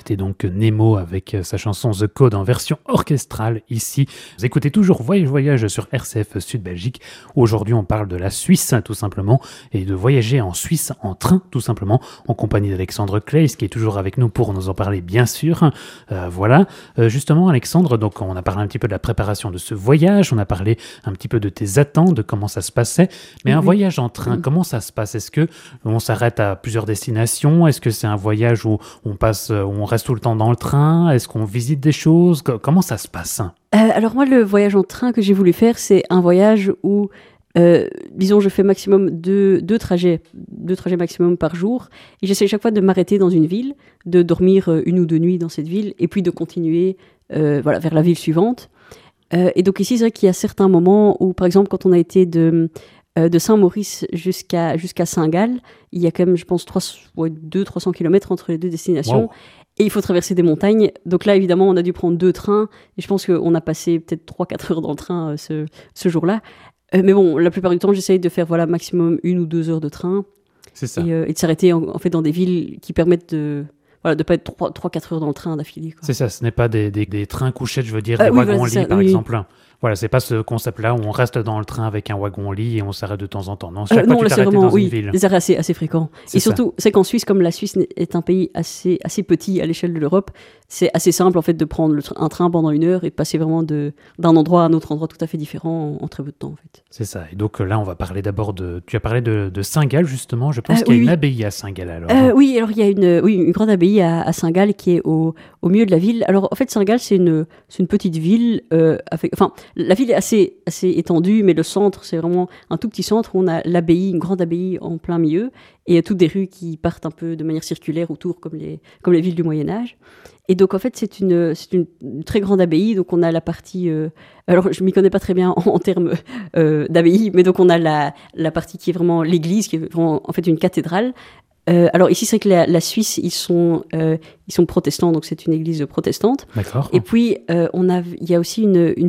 C'était donc Nemo avec sa chanson The Code en version orchestrale ici. Vous écoutez toujours Voyage sur RCF Sud Belgique. Aujourd'hui, on parle de la Suisse tout simplement et de voyager en Suisse en train tout simplement en compagnie d'Alexandre Claes qui est toujours avec nous pour nous en parler bien sûr. Voilà. Justement Alexandre, donc on a parlé un petit peu de la préparation de ce voyage, on a parlé un petit peu de tes attentes, de comment ça se passait. Mais un voyage en train, comment ça se passe? Est-ce que on s'arrête à plusieurs destinations? Est-ce que c'est un voyage où on reste tout le temps dans le train? Est-ce qu'on visite des choses? Comment ça se passe? Alors moi, le voyage en train que j'ai voulu faire, c'est un voyage où, disons, je fais maximum deux trajets maximum par jour. Et j'essaie chaque fois de m'arrêter dans une ville, de dormir 1 ou 2 nuits dans cette ville, et puis de continuer vers la ville suivante. Et donc ici, c'est vrai qu'il y a certains moments où, par exemple, quand on a été de Saint-Maurice jusqu'à Saint-Gall, il y a quand même, je pense, 200-300 km entre les deux destinations. Wow. Et il faut traverser des montagnes. Donc là, évidemment, on a dû prendre 2 trains. Et je pense qu'on a passé peut-être 3-4 heures dans le train ce jour-là. Mais bon, la plupart du temps, j'essaye de faire maximum 1 ou 2 heures de train. C'est ça. Et de s'arrêter en fait dans des villes qui permettent de ne pas être 3-4 heures dans le train d'affilée, quoi. C'est ça, ce n'est pas des trains couchettes, je veux dire, des wagons-lits par exemple. Voilà, c'est pas ce concept-là où on reste dans le train avec un wagon-lit et on s'arrête de temps en temps. Non, chaque fois tu t'arrêtes dans une ville. Des arrêts assez fréquents. Et surtout, c'est qu'en Suisse, comme la Suisse est un pays assez petit à l'échelle de l'Europe, c'est assez simple en fait de prendre un train pendant 1 heure et de passer vraiment d'un endroit à un autre endroit tout à fait différent en très peu de temps en fait. C'est ça. Et donc là, on va parler d'abord tu as parlé de Saint-Gall justement. Je pense qu'il y a une abbaye à Saint-Gall alors. Oui, alors il y a une grande abbaye à Saint-Gall qui est au milieu de la ville. Alors en fait, Saint-Gall, c'est une petite ville. La ville est assez étendue, mais le centre, c'est vraiment un tout petit centre où on a l'abbaye, une grande abbaye en plein milieu, et toutes des rues qui partent un peu de manière circulaire autour, comme les villes du Moyen-Âge. Et donc, en fait, c'est une très grande abbaye. Donc, on a la partie... alors, je ne m'y connais pas très bien en termes d'abbaye, mais donc, on a la partie qui est vraiment l'église, qui est vraiment, en fait, une cathédrale. Alors, ici, c'est vrai que la Suisse, ils sont protestants, donc c'est une église protestante. D'accord. Et puis, il y a aussi une